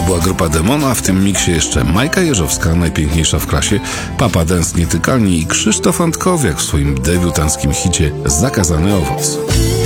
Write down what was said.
była grupa Demona, w tym miksie jeszcze Majka Jeżowska, najpiękniejsza w klasie, Papa Dance Nietykalni i Krzysztof Antkowiak w swoim debiutanckim hicie Zakazany owoc.